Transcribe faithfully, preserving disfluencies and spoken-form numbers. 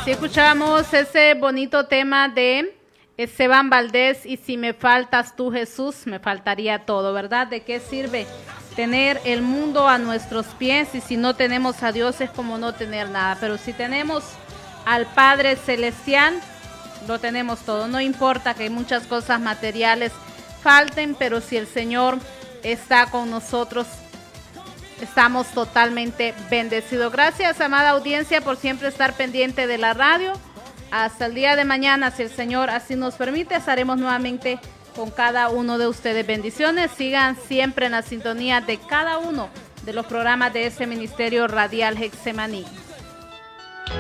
Así escuchamos ese bonito tema de Esteban Valdés, y si me faltas tú, Jesús, me faltaría todo, ¿verdad? ¿De qué sirve tener el mundo a nuestros pies y si no tenemos a Dios es como no tener nada? Pero si tenemos al Padre Celestial, lo tenemos todo. No importa que muchas cosas materiales falten, pero si el Señor está con nosotros, estamos totalmente bendecidos. Gracias, amada audiencia, por siempre estar pendiente de la radio. Hasta el día de mañana, si el Señor así nos permite, estaremos nuevamente con cada uno de ustedes. Bendiciones, sigan siempre en la sintonía de cada uno de los programas de ese Ministerio Radial Getsemaní.